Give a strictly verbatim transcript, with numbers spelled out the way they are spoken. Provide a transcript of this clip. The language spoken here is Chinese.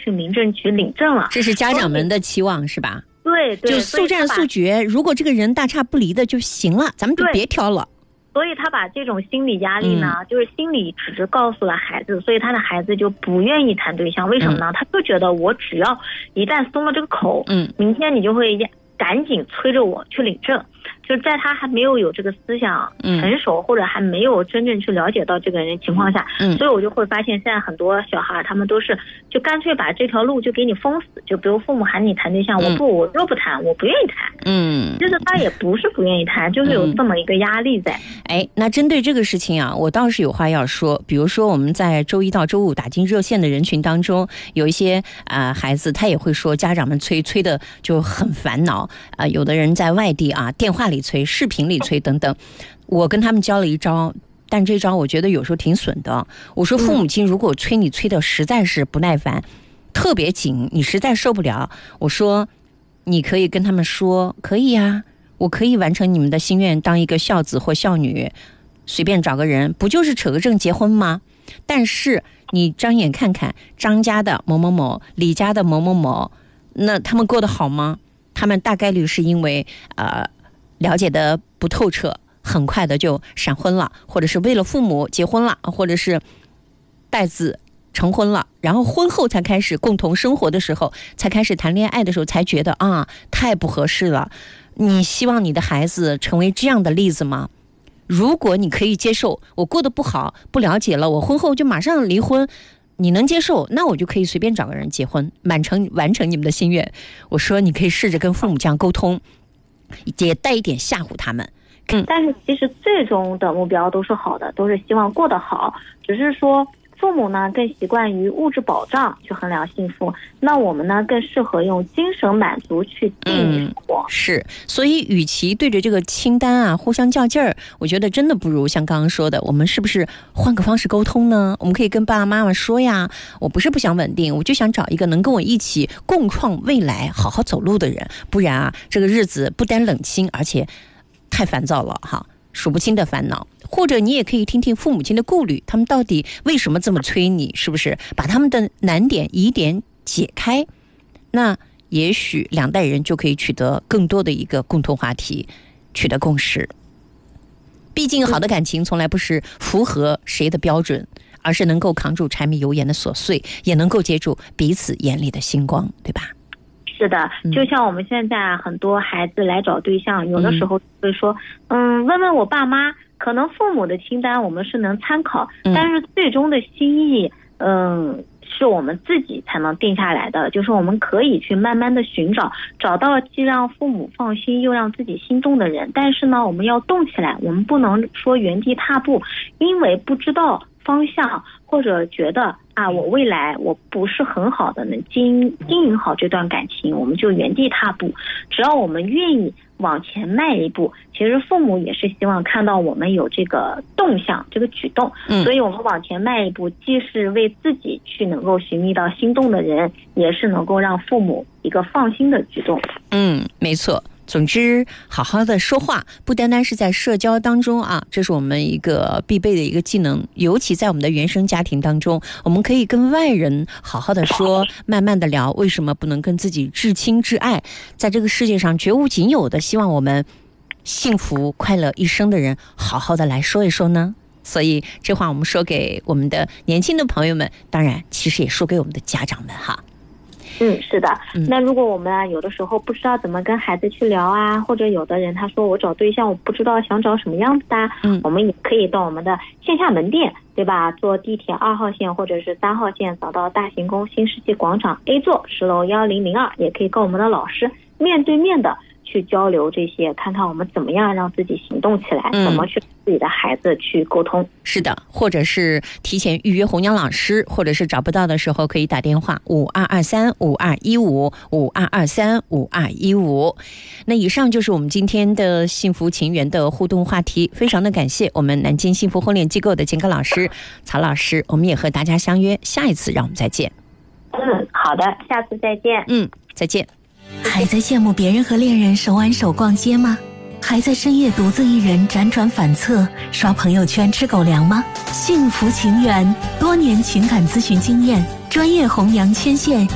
去民政局领证了。 这是家长们的期望是吧？ 对对， 就速战速决，如果这个人大差不离的就行了，咱们就别挑了。 所以他把这种心理压力呢、嗯、就是心理只是告诉了孩子，所以他的孩子就不愿意谈对象。为什么呢、嗯、他就觉得我只要一旦松了这个口，嗯，明天你就会赶紧催着我去领证。就是在他还没有有这个思想成熟、嗯、或者还没有真正去了解到这个人的情况下、嗯、所以我就会发现现在很多小孩他们都是就干脆把这条路就给你封死。就比如父母喊你谈对象、嗯、我不我就不谈，我不愿意谈。嗯，就是他也不是不愿意谈，就是有这么一个压力在。 哎，那针对这个事情啊，我倒是有话要说。比如说我们在周一到周五打进热线的人群当中，有一些啊、呃、孩子他也会说家长们催催的就很烦恼啊、呃，有的人在外地啊电话里催，视频里催等等，我跟他们教了一招，但这招我觉得有时候挺损的。我说父母亲如果催你催的实在是不耐烦、嗯、特别紧，你实在受不了，我说你可以跟他们说，可以啊，我可以完成你们的心愿，当一个孝子或孝女，随便找个人，不就是扯个证结婚吗？但是你张眼看看张家的某某某，李家的某某某，那他们过得好吗？他们大概率是因为呃了解的不透彻，很快的就闪婚了，或者是为了父母结婚了，或者是带子成婚了，然后婚后才开始共同生活的时候，才开始谈恋爱的时候，才觉得啊太不合适了。你希望你的孩子成为这样的例子吗？如果你可以接受我过得不好，不了解了，我婚后就马上离婚，你能接受，那我就可以随便找个人结婚，完成完成你们的心愿。我说你可以试着跟父母这样沟通，也带一点吓唬他们。 嗯，但是其实最终的目标都是好的，都是希望过得好，只是说父母呢更习惯于物质保障去衡量幸福，那我们呢更适合用精神满足去定义生活、 嗯、是，所以与其对着这个清单啊互相较劲儿，我觉得真的不如像刚刚说的，我们是不是换个方式沟通呢？我们可以跟爸爸妈妈说呀，我不是不想稳定，我就想找一个能跟我一起共创未来好好走路的人，不然啊这个日子不单冷清，而且太烦躁了哈，数不清的烦恼。或者你也可以听听父母亲的顾虑，他们到底为什么这么催你，是不是把他们的难点疑点解开，那也许两代人就可以取得更多的一个共同话题，取得共识。毕竟好的感情从来不是符合谁的标准，而是能够扛住柴米油盐的琐碎，也能够接住彼此眼里的星光，对吧？ 是的，就像我们现在很多孩子来找对象、嗯、有的时候会说嗯，问问我爸妈，可能父母的清单我们是能参考、嗯、但是最终的心意嗯，是我们自己才能定下来的，就是我们可以去慢慢的寻找，找到既让父母放心又让自己心动的人，但是呢我们要动起来，我们不能说原地踏步，因为不知道方向，或者觉得啊，我未来我不是很好的能经经营好这段感情，我们就原地踏步。只要我们愿意往前迈一步，其实父母也是希望看到我们有这个动向，这个举动、嗯、所以我们往前迈一步，既是为自己去能够寻觅到心动的人，也是能够让父母一个放心的举动。 嗯，没错。总之好好的说话，不单单是在社交当中啊，这是我们一个必备的一个技能，尤其在我们的原生家庭当中，我们可以跟外人好好的说，慢慢的聊，为什么不能跟自己至亲至爱，在这个世界上绝无仅有的希望我们幸福快乐一生的人好好的来说一说呢？所以这话我们说给我们的年轻的朋友们，当然其实也说给我们的家长们哈。 嗯，是的。那如果我们啊有的时候不知道怎么跟孩子去聊啊，或者有的人他说我找对象我不知道想找什么样子的、啊嗯、我们也可以到我们的线下门店，对吧？坐地铁二号线或者是三号线找到大行宫新世纪广场 A 座十楼一零零二，也可以跟我们的老师面对面的去交流这些，看看我们怎么样让自己行动起来、嗯、怎么去自己的孩子去沟通。 是的，或者是提前预约红娘老师，或者是找不到的时候可以打电话五二二三五二一五 五二二三五二一五。那以上就是我们今天的幸福情缘的互动话题，非常的感谢我们南京幸福婚恋机构的情感老师曹老师，我们也和大家相约下一次，让我们再见。 嗯，好的，下次再见。 嗯，再见。 还在羡慕别人和恋人手挽手逛街吗？还在深夜独自一人辗转反侧刷朋友圈吃狗粮吗？幸福情缘多年情感咨询经验，专业弘扬牵线